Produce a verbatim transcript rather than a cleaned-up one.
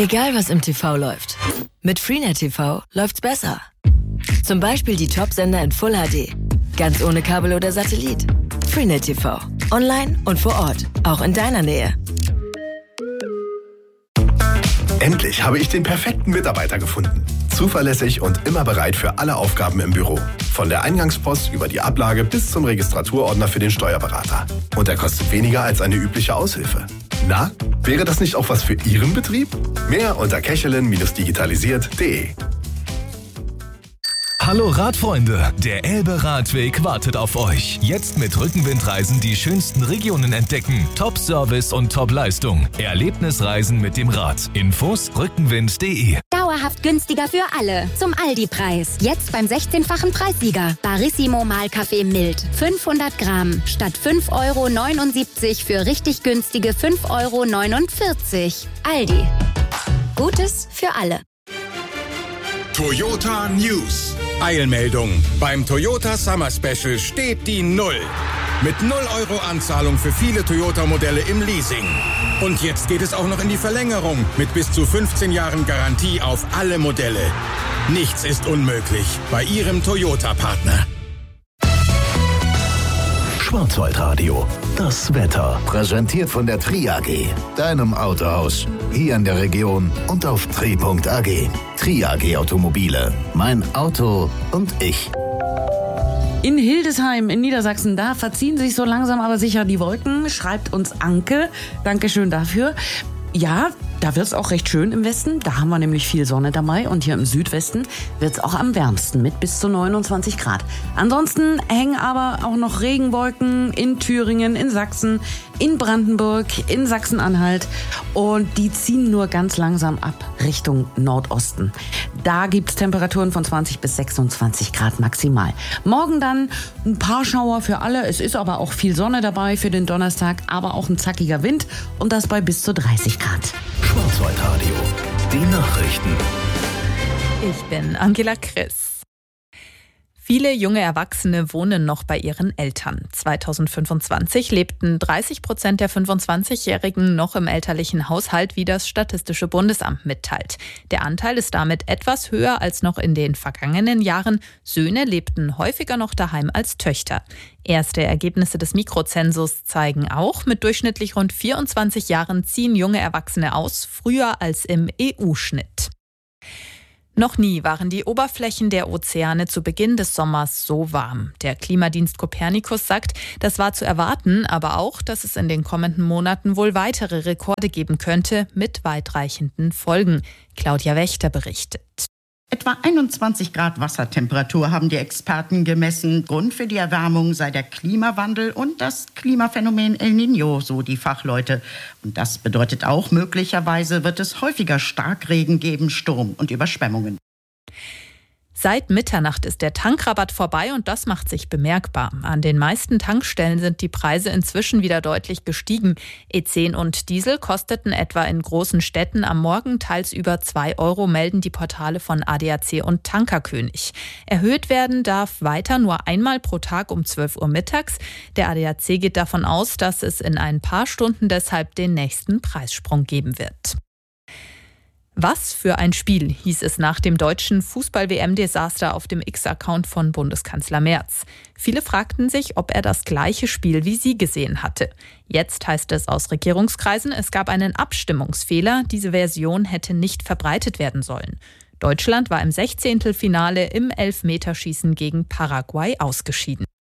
Egal was im T V läuft, mit Freenet T V läuft's besser. Zum Beispiel die Top-Sender in Full H D. Ganz ohne Kabel oder Satellit. Freenet T V. Online und vor Ort. Auch in deiner Nähe. Endlich habe ich den perfekten Mitarbeiter gefunden. Zuverlässig und immer bereit für alle Aufgaben im Büro. Von der Eingangspost über die Ablage bis zum Registraturordner für den Steuerberater. Und er kostet weniger als eine übliche Aushilfe. Na, wäre das nicht auch was für Ihren Betrieb? Mehr unter kechelin digitalisiert punkt de. Hallo Radfreunde, der Elbe-Radweg wartet auf euch. Jetzt mit Rückenwindreisen die schönsten Regionen entdecken. Top-Service und Top-Leistung. Erlebnisreisen mit dem Rad. Infos rückenwind punkt de. Dauerhaft günstiger für alle. Zum Aldi-Preis. Jetzt beim sechzehnfachen Preissieger. Barissimo Mahlkaffee mild. fünfhundert Gramm. Statt fünf Euro neunundsiebzig für richtig günstige fünf Euro neunundvierzig. Aldi. Gutes für alle. Toyota News. Eilmeldung. Beim Toyota Summer Special steht die Null. Mit null Euro Anzahlung für viele Toyota-Modelle im Leasing. Und jetzt geht es auch noch in die Verlängerung mit bis zu fünfzehn Jahren Garantie auf alle Modelle. Nichts ist unmöglich bei Ihrem Toyota-Partner. Schwarzwaldradio. Das Wetter. Präsentiert von der Tri A G. Deinem Autohaus. Hier in der Region und auf tri punkt a g. Tri A G Automobile. Mein Auto und ich. In Hildesheim in Niedersachsen, da verziehen sich so langsam aber sicher die Wolken, schreibt uns Anke. Dankeschön dafür. Ja, da wird es auch recht schön im Westen. Da haben wir nämlich viel Sonne dabei. Und hier im Südwesten wird es auch am wärmsten mit bis zu neunundzwanzig Grad. Ansonsten hängen aber auch noch Regenwolken in Thüringen, in Sachsen, in Brandenburg, in Sachsen-Anhalt. Und die ziehen nur ganz langsam ab Richtung Nordosten. Da gibt es Temperaturen von zwanzig bis sechsundzwanzig Grad maximal. Morgen dann ein paar Schauer für alle. Es ist aber auch viel Sonne dabei für den Donnerstag, aber auch ein zackiger Wind. Und das bei bis zu dreißig Grad. Schwarzwaldradio. Die Nachrichten. Ich bin Angela Chris. Viele junge Erwachsene wohnen noch bei ihren Eltern. zweitausendfünfundzwanzig lebten dreißig Prozent der fünfundzwanzigjährigen noch im elterlichen Haushalt, wie das Statistische Bundesamt mitteilt. Der Anteil ist damit etwas höher als noch in den vergangenen Jahren. Söhne lebten häufiger noch daheim als Töchter. Erste Ergebnisse des Mikrozensus zeigen auch, mit durchschnittlich rund vierundzwanzig Jahren ziehen junge Erwachsene aus, früher als im E U-Schnitt. Noch nie waren die Oberflächen der Ozeane zu Beginn des Sommers so warm. Der Klimadienst Copernicus sagt, das war zu erwarten, aber auch, dass es in den kommenden Monaten wohl weitere Rekorde geben könnte mit weitreichenden Folgen. Claudia Wächter berichtet. Etwa einundzwanzig Grad Wassertemperatur haben die Experten gemessen. Grund für die Erwärmung sei der Klimawandel und das Klimaphänomen El Niño, so die Fachleute. Und das bedeutet auch, möglicherweise wird es häufiger Starkregen geben, Sturm und Überschwemmungen. Seit Mitternacht ist der Tankrabatt vorbei und das macht sich bemerkbar. An den meisten Tankstellen sind die Preise inzwischen wieder deutlich gestiegen. E zehn und Diesel kosteten etwa in großen Städten am Morgen teils über zwei Euro, melden die Portale von A D A C und Tankerkönig. Erhöht werden darf weiter nur einmal pro Tag um zwölf Uhr mittags. Der A D A C geht davon aus, dass es in ein paar Stunden deshalb den nächsten Preissprung geben wird. Was für ein Spiel, hieß es nach dem deutschen Fußball-W M-Desaster auf dem X-Account von Bundeskanzler Merz. Viele fragten sich, ob er das gleiche Spiel wie sie gesehen hatte. Jetzt heißt es aus Regierungskreisen, es gab einen Abstimmungsfehler. Diese Version hätte nicht verbreitet werden sollen. Deutschland war im Sechzehntelfinale im Elfmeterschießen gegen Paraguay ausgeschieden.